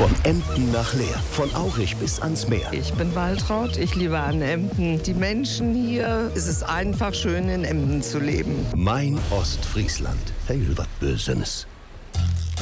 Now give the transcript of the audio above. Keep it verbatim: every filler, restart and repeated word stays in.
Von Emden nach Leer, von Aurich bis ans Meer. Ich bin Waltraud, ich liebe an Emden. Die Menschen hier, es ist einfach schön in Emden zu leben. Mein Ostfriesland. Hey, was Bösenes.